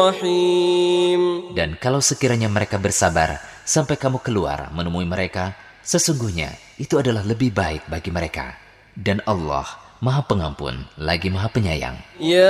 رحيم. Dan kalau sekiranya mereka bersabar sampai kamu keluar menemui mereka, sesungguhnya itu adalah lebih baik bagi mereka. Dan Allah Maha Pengampun lagi Maha Penyayang. يا